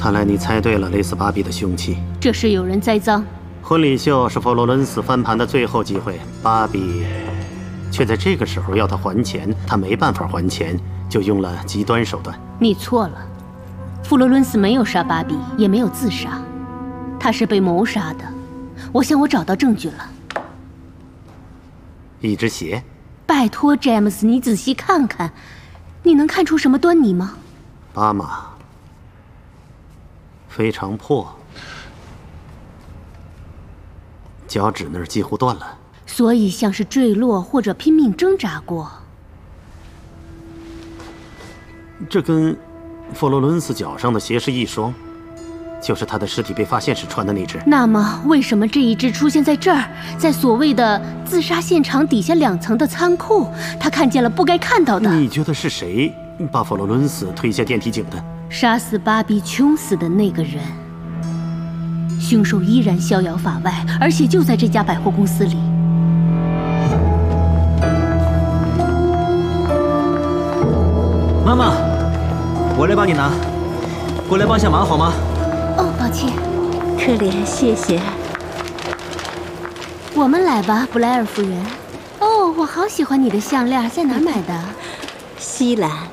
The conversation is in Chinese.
看来你猜对了，雷斯巴比的凶器。 这是有人栽赃。 婚礼秀是佛罗伦斯翻盘的最后机会，巴比却在这个时候要他还钱，他没办法还钱，就用了极端手段。 你错了，弗罗伦斯没有杀巴比，也没有自杀，他是被谋杀的。我想我找到证据了。 一只鞋。 拜托，詹姆斯，你仔细看看，你能看出什么端倪吗？ 巴马非常破，脚趾那儿几乎断了， 所以像是坠落或者拼命挣扎过。 这跟佛罗伦斯脚上的鞋是一双，就是他的尸体被发现时穿的那只。 那么为什么这一只出现在这儿，在所谓的自杀现场底下2层的仓库？他看见了不该看到的。 你觉得是谁把佛罗伦斯推下电梯井的？ 杀死巴比琼斯的那个人。凶手依然逍遥法外，而且就在这家百货公司里。 妈妈，我来帮你拿，过来帮下忙好吗？ 哦，抱歉。 可怜，谢谢。 我们来吧，布莱尔夫人。哦，我好喜欢你的项链，在哪儿买的？ 西兰。